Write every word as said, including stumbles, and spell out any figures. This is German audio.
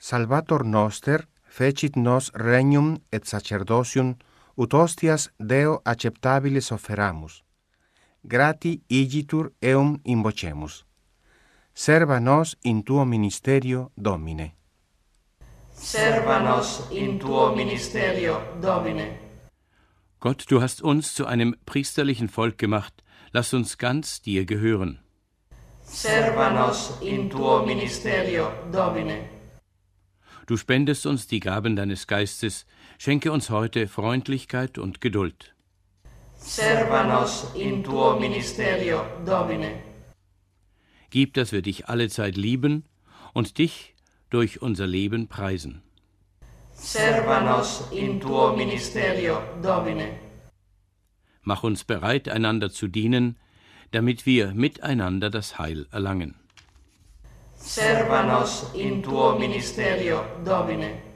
Salvator noster fecit nos regnum et sacerdosium ut hostias Deo acceptabilis offeramus. Grati igitur eum invocemus. Serva nos in tuo ministerio, Domine. Serva nos in tuo ministerio, Domine. Gott, du hast uns zu einem priesterlichen Volk gemacht, lass uns ganz dir gehören. Serva nos in tuo ministerio, Domine. Du spendest uns die Gaben deines Geistes, schenke uns heute Freundlichkeit und Geduld. Serva nos in tuo ministerio, Domine. Gib, dass wir dich allezeit lieben und dich durch unser Leben preisen. Serva nos in tuo ministerio, Domine. Mach uns bereit, einander zu dienen, damit wir miteinander das Heil erlangen. Serva nos in tuo ministerio, Domine.